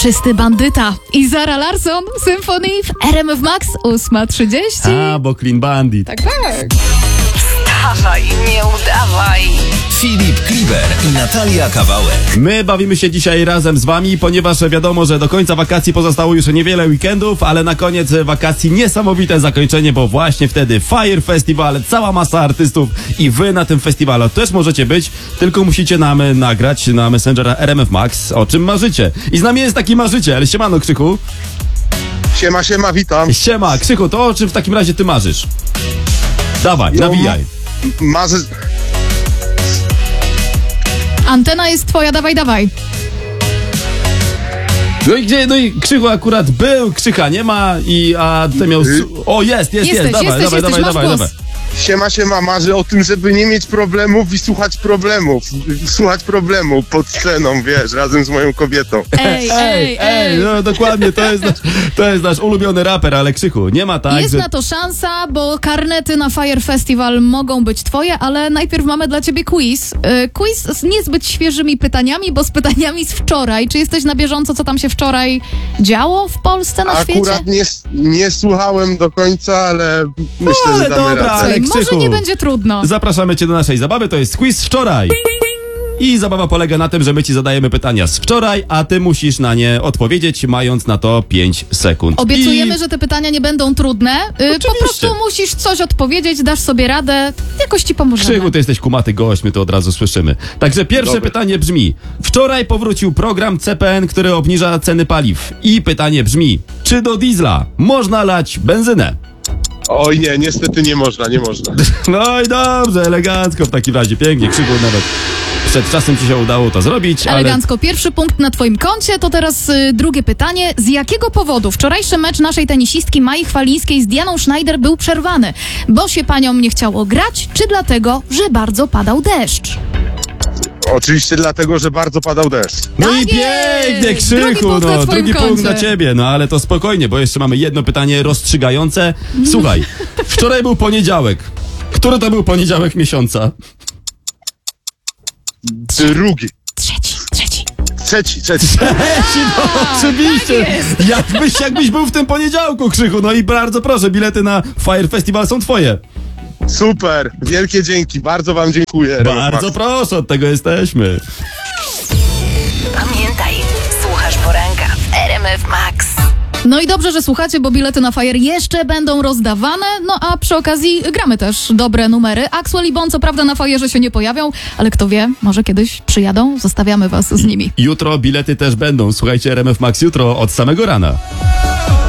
Czysty bandyta i Zara Larsson, Symphony w RMF Max 8:30. A, bo Clean Bandit. Tak. Wstawaj, nie udawaj. Filip Kliber i Natalia Kawałek. My bawimy się dzisiaj razem z wami, ponieważ wiadomo, że do końca wakacji pozostało już niewiele weekendów, ale na koniec wakacji niesamowite zakończenie, bo właśnie wtedy Fire Festival, cała masa artystów i wy na tym festiwalu też możecie być, tylko musicie nam nagrać na Messengera RMF Max, o czym marzycie. I z nami jest taki marzyciel. Siemano, Krzychu. Siema, witam. Siema, Krzychu, to o czym w takim razie ty marzysz? Dawaj, nawijaj. Marzę... Antena jest twoja, dawaj. No i gdzie, Krzychu akurat był, Krzycha nie ma a ty miał... O, jest, dawaj. Siema, marzę o tym, żeby nie mieć problemów i słuchać problemu pod sceną, wiesz, razem z moją kobietą. Ej. No dokładnie, to jest nasz ulubiony raper, ale Krzychu, nie ma tak, Jest że... na to szansa, bo karnety na Fire Festival mogą być twoje, ale najpierw mamy dla ciebie quiz. Quiz z niezbyt świeżymi pytaniami, bo z pytaniami z wczoraj. Czy jesteś na bieżąco, co tam się wczoraj działo w Polsce, na świecie? Akurat nie słuchałem do końca, ale myślę, że damy radę. ale Może Krzychu, nie będzie trudno. zapraszamy cię do naszej zabawy, to jest quiz z wczoraj. I zabawa polega na tym, że my ci zadajemy pytania z wczoraj, a ty musisz na nie odpowiedzieć, mając na to 5 sekund. Obiecujemy, że te pytania nie będą trudne. Po prostu musisz coś odpowiedzieć, dasz sobie radę, jakoś ci pomożemy. Krzychu, ty jesteś kumaty gość, my to od razu słyszymy. Także pierwsze pytanie brzmi: wczoraj powrócił program CPN, który obniża ceny paliw. I pytanie brzmi: czy do diesla można lać benzynę? Oj nie, niestety nie można. No i dobrze, elegancko w takim razie, pięknie, Krzychu, nawet przed czasem ci się udało to zrobić, Elegancko. Pierwszy punkt na twoim koncie, to teraz drugie pytanie. Z jakiego powodu wczorajszy mecz naszej tenisistki Mai Chwalińskiej z Dianą Schneider był przerwany? Bo się paniom nie chciało grać, czy dlatego, że bardzo padał deszcz? Oczywiście dlatego, że bardzo padał deszcz. No i Tak pięknie, jest! Krzychu, Drugi punkt na twoim drugi punkt koncie. na ciebie, no ale to spokojnie, bo jeszcze mamy jedno pytanie rozstrzygające. Słuchaj, wczoraj był poniedziałek. Który to był poniedziałek miesiąca? Drugi. Trzeci. Trzeci. No, oczywiście. Jakbyś był w tym poniedziałku, Krzychu. No i bardzo proszę, bilety na Fire Festival są twoje. Super, wielkie dzięki, bardzo wam dziękuję. Bardzo proszę, od tego jesteśmy. Pamiętaj, słuchasz poranka w RMF Max. No i dobrze, że słuchacie, bo bilety na Fire jeszcze będą rozdawane, no a przy okazji gramy też dobre numery. Axwell i Bon co prawda na Fire'ze się nie pojawią, ale kto wie, może kiedyś przyjadą, zostawiamy was z nimi. Jutro bilety też będą. Słuchajcie RMF Max jutro od samego rana.